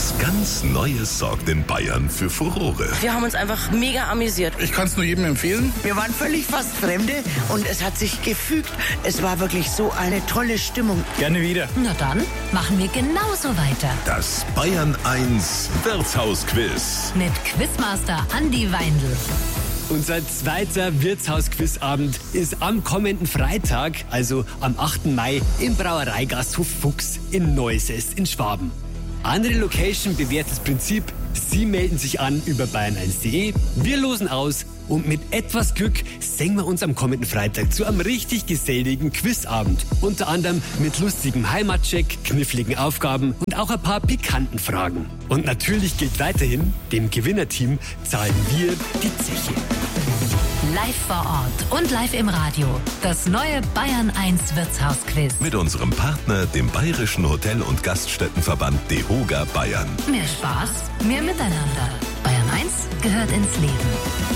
Was ganz Neues sorgt in Bayern für Furore. Wir haben uns einfach mega amüsiert. Ich kann es nur jedem empfehlen. Wir waren völlig fast Fremde und es hat sich gefügt. Es war wirklich so eine tolle Stimmung. Gerne wieder. Na dann, machen wir genauso weiter. Das Bayern 1 Wirtshausquiz. Mit Quizmaster Andi Weindl. Unser zweiter Wirtshausquizabend ist am kommenden Freitag, also am 8. Mai, im Brauereigasthof Fuchs in Neusäß in Schwaben. Andere Location, bewährtes Prinzip. Sie melden sich an über bayern1.de. Wir losen aus und mit etwas Glück singen wir uns am kommenden Freitag zu einem richtig geselligen Quizabend. Unter anderem mit lustigem Heimatcheck, kniffligen Aufgaben und auch ein paar pikanten Fragen. Und natürlich gilt weiterhin, dem Gewinnerteam zahlen wir die Zeche. Live vor Ort und live im Radio. Das neue Bayern 1 Wirtshausquiz. Mit unserem Partner, dem Bayerischen Hotel- und Gaststättenverband DEHOGA Bayern. Mehr Spaß, mehr Miteinander. Bayern 1 gehört ins Leben.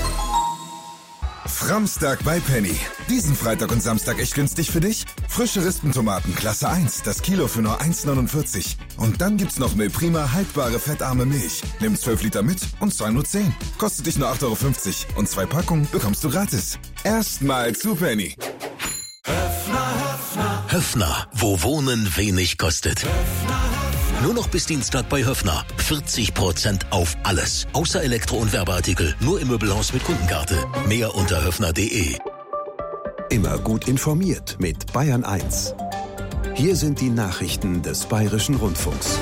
Framstag bei Penny. Diesen Freitag und Samstag echt günstig für dich? Frische Rispentomaten Klasse 1, das Kilo für nur 1,49. Und dann gibt's noch Milprima haltbare fettarme Milch. Nimm 12 Liter mit und zahl nur 10. Kostet dich nur 8,50 Euro. Und 2 Packungen bekommst du gratis. Erstmal zu Penny. Höffner, wo Wohnen wenig kostet. Nur noch bis Dienstag bei Höffner. 40% auf alles. Außer Elektro- und Werbeartikel. Nur im Möbelhaus mit Kundenkarte. Mehr unter höffner.de. Immer gut informiert mit Bayern 1. Hier sind die Nachrichten des Bayerischen Rundfunks.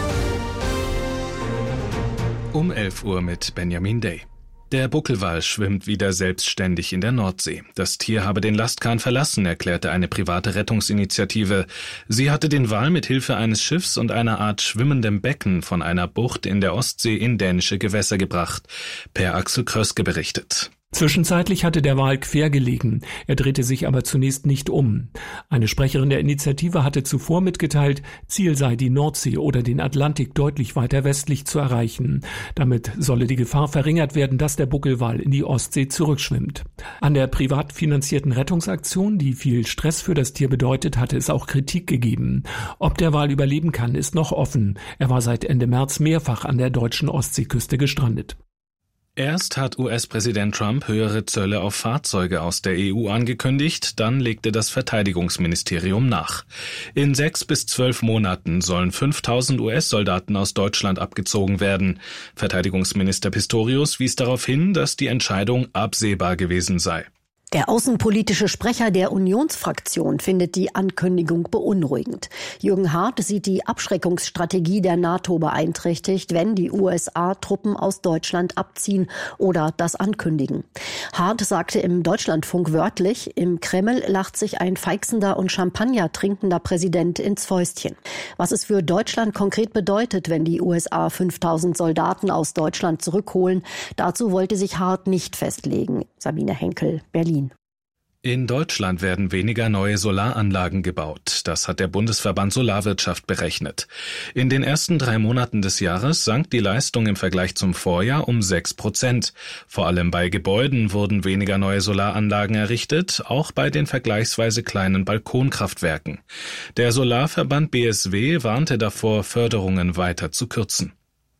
Um 11 Uhr mit Benjamin Day. Der Buckelwal schwimmt wieder selbstständig in der Nordsee. Das Tier habe den Lastkahn verlassen, erklärte eine private Rettungsinitiative. Sie hatte den Wal mit Hilfe eines Schiffs und einer Art schwimmendem Becken von einer Bucht in der Ostsee in dänische Gewässer gebracht. Per Axel Kröske berichtet. Zwischenzeitlich hatte der Wal quer gelegen. Er drehte sich aber zunächst nicht um. Eine Sprecherin der Initiative hatte zuvor mitgeteilt, Ziel sei die Nordsee oder den Atlantik deutlich weiter westlich zu erreichen. Damit solle die Gefahr verringert werden, dass der Buckelwal in die Ostsee zurückschwimmt. An der privat finanzierten Rettungsaktion, die viel Stress für das Tier bedeutet, hatte es auch Kritik gegeben. Ob der Wal überleben kann, ist noch offen. Er war seit Ende März mehrfach an der deutschen Ostseeküste gestrandet. Erst hat US-Präsident Trump höhere Zölle auf Fahrzeuge aus der EU angekündigt, dann legte das Verteidigungsministerium nach. In 6 bis 12 Monaten sollen 5.000 US-Soldaten aus Deutschland abgezogen werden. Verteidigungsminister Pistorius wies darauf hin, dass die Entscheidung absehbar gewesen sei. Der außenpolitische Sprecher der Unionsfraktion findet die Ankündigung beunruhigend. Jürgen Hart sieht die Abschreckungsstrategie der NATO beeinträchtigt, wenn die USA Truppen aus Deutschland abziehen oder das ankündigen. Hart sagte im Deutschlandfunk wörtlich, im Kreml lacht sich ein feixender und Champagner trinkender Präsident ins Fäustchen. Was es für Deutschland konkret bedeutet, wenn die USA 5.000 Soldaten aus Deutschland zurückholen, dazu wollte sich Hart nicht festlegen. Sabine Henkel, Berlin. In Deutschland werden weniger neue Solaranlagen gebaut. Das hat der Bundesverband Solarwirtschaft berechnet. In den ersten 3 Monaten des Jahres sank die Leistung im Vergleich zum Vorjahr um 6%. Vor allem bei Gebäuden wurden weniger neue Solaranlagen errichtet, auch bei den vergleichsweise kleinen Balkonkraftwerken. Der Solarverband BSW warnte davor, Förderungen weiter zu kürzen.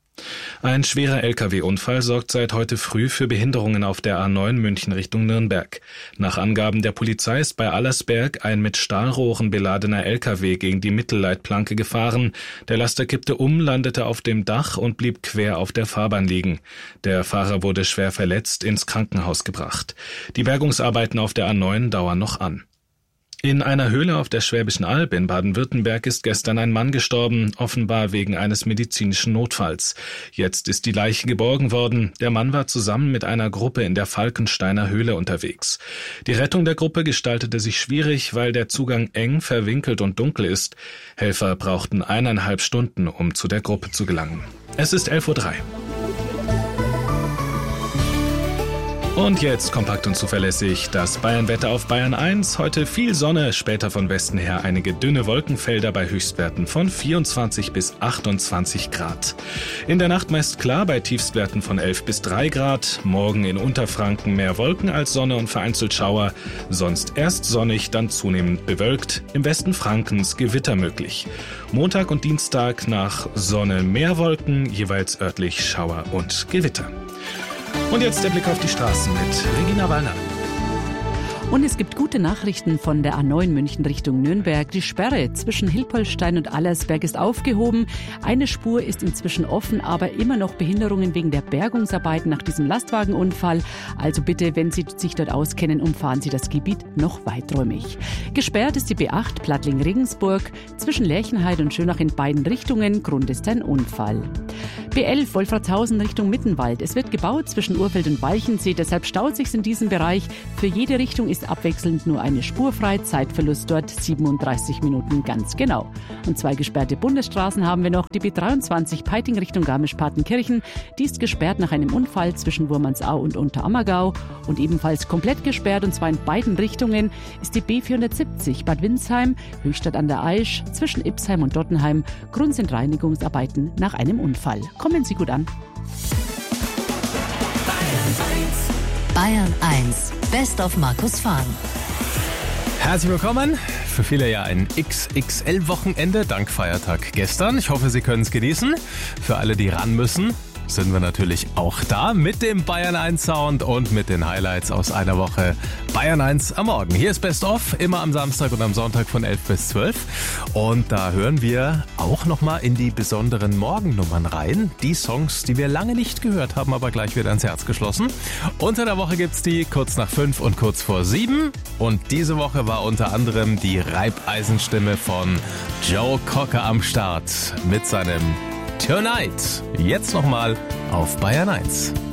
Ein schwerer Lkw-Unfall sorgt seit heute früh für Behinderungen auf der A9 München Richtung Nürnberg. Nach Angaben der Polizei ist bei Allersberg ein mit Stahlrohren beladener Lkw gegen die Mittelleitplanke gefahren. Der Laster kippte um, landete auf dem Dach und blieb quer auf der Fahrbahn liegen. Der Fahrer wurde schwer verletzt ins Krankenhaus gebracht. Die Bergungsarbeiten auf der A9 dauern noch an. In einer Höhle auf der Schwäbischen Alb in Baden-Württemberg ist gestern ein Mann gestorben, offenbar wegen eines medizinischen Notfalls. Jetzt ist die Leiche geborgen worden. Der Mann war zusammen mit einer Gruppe in der Falkensteiner Höhle unterwegs. Die Rettung der Gruppe gestaltete sich schwierig, weil der Zugang eng, verwinkelt und dunkel ist. Helfer brauchten 1,5 Stunden, um zu der Gruppe zu gelangen. Es ist 11:03 Uhr. Und jetzt kompakt und zuverlässig das Bayern-Wetter auf Bayern 1. Heute viel Sonne, später von Westen her einige dünne Wolkenfelder bei Höchstwerten von 24 bis 28 Grad. In der Nacht meist klar bei Tiefstwerten von 11 bis 3 Grad. Morgen in Unterfranken mehr Wolken als Sonne und vereinzelt Schauer. Sonst erst sonnig, dann zunehmend bewölkt. Im Westen Frankens Gewitter möglich. Montag und Dienstag nach Sonne mehr Wolken, jeweils örtlich Schauer und Gewitter. Und jetzt der Blick auf die Straßen mit Regina Wallner. Und es gibt gute Nachrichten von der A9 München Richtung Nürnberg. Die Sperre zwischen Hilpoltstein und Allersberg ist aufgehoben. Eine Spur ist inzwischen offen, aber immer noch Behinderungen wegen der Bergungsarbeiten nach diesem Lastwagenunfall. Also bitte, wenn Sie sich dort auskennen, umfahren Sie das Gebiet noch weiträumig. Gesperrt ist die B8 Plattling-Regensburg zwischen Lerchenheide und Schönach in beiden Richtungen. Grund ist ein Unfall. B11 Wolfratshausen Richtung Mittenwald. Es wird gebaut zwischen Urfeld und Walchensee, deshalb staut sich's in diesem Bereich. Für jede Richtung ist abwechselnd nur eine Spur frei, Zeitverlust dort 37 Minuten ganz genau. Und 2 gesperrte Bundesstraßen haben wir noch. Die B23 Peiting Richtung Garmisch-Partenkirchen, die ist gesperrt nach einem Unfall zwischen Wurmansau und Unterammergau. Und ebenfalls komplett gesperrt, und zwar in beiden Richtungen, ist die B470 Bad Windsheim, Höchstadt an der Aisch, zwischen Ipsheim und Dottenheim. Grund sind Reinigungsarbeiten nach einem Unfall. Kommen Sie gut an. Bayern 1, Best of Markus Fahn. Herzlich willkommen. Für viele ja ein XXL-Wochenende, dank Feiertag gestern. Ich hoffe, Sie können es genießen. Für alle, die ran müssen, sind wir natürlich auch da mit dem Bayern 1 Sound und mit den Highlights aus einer Woche Bayern 1 am Morgen. Hier ist Best of, immer am Samstag und am Sonntag von 11 bis 12. Und da hören wir auch nochmal in die besonderen Morgennummern rein. Die Songs, die wir lange nicht gehört haben, aber gleich wieder ans Herz geschlossen. Unter der Woche gibt's die kurz nach 5 und kurz vor 7. Und diese Woche war unter anderem die Reibeisenstimme von Joe Cocker am Start mit seinem Tonight. Jetzt nochmal auf Bayern 1.